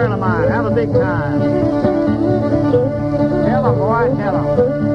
girl of mine. Have a big time. Tell them, boy, tell